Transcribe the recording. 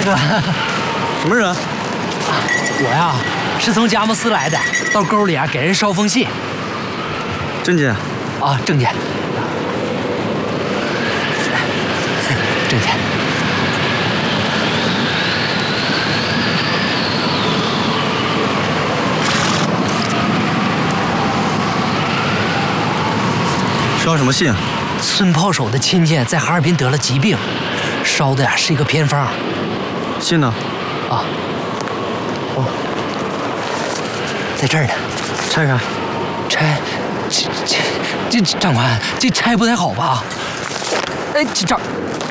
哥， 什么人？ 我呀是从佳木斯来的，到沟里啊给人捎封信。 证件？ 啊，证件。证件。 捎什么信？ 孙炮手的亲戚在哈尔滨得了疾病，烧的呀是一个偏方。 信呢？ 啊，哦，在这儿呢。 拆开。 拆，这长官，这拆不太好吧？哎，这